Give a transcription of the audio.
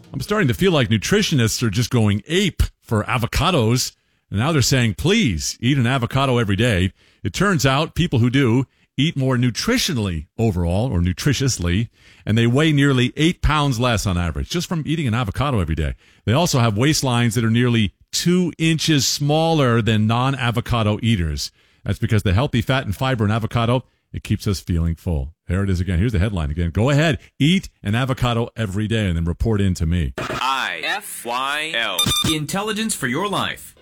I'm starting to feel like nutritionists are just going ape for avocados. And now they're saying, please eat an avocado every day. It turns out people who do eat more nutritionally overall, or nutritiously, and they weigh nearly 8 pounds less on average just from eating an avocado every day. They also have waistlines that are nearly 2 inches smaller than non-avocado eaters. That's because the healthy fat and fiber in avocado, it keeps us feeling full. There it is again. Here's the headline again. Go ahead, eat an avocado every day and then report in to me. IFYL. Intelligence for your life.